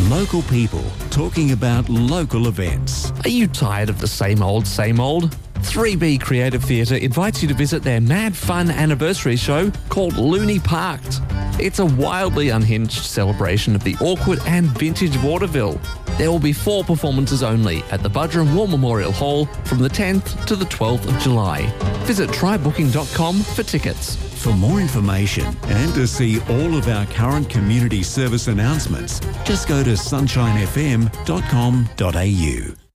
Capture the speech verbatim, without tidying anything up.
Local people talking about local events. Are you tired of the same old, same old? three B Creative Theatre invites you to visit their mad fun anniversary show called Looney Parked. It's a wildly unhinged celebration of the awkward and vintage vaudeville. There will be four performances only at the Budgeron War Memorial Hall from the tenth to the twelfth of July. Visit try booking dot com for tickets. For more information and to see all of our current community service announcements, just go to sunshine f m dot com dot a u.